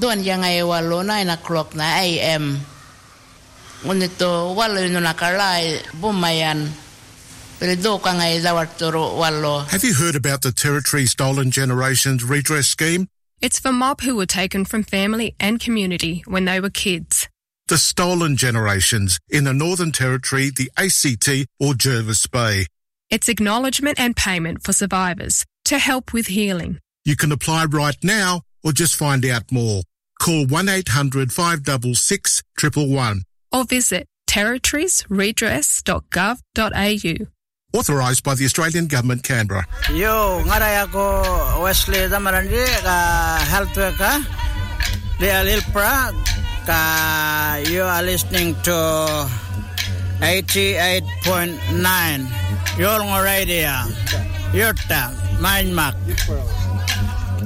Doon yang walo 9 o'clock na AM. Ngunito walo yun nakalay bumayan. Pero do ka dawarturo walo. Have you heard about the Territory Stolen Generations Redress Scheme? It's for mob who were taken from family and community when they were kids. The stolen generations in the Northern Territory, the ACT or Jervis Bay. It's acknowledgement and payment for survivors to help with healing. You can apply right now or just find out more. Call 1-800-566-111. Or visit territoriesredress.gov.au. Authorised by the Australian Government, Canberra. Yo, ngaray ako Wesley Damarandi, health worker. They are Lilpra. You are listening to 88.9. Your radio. Your time. Mind Mark.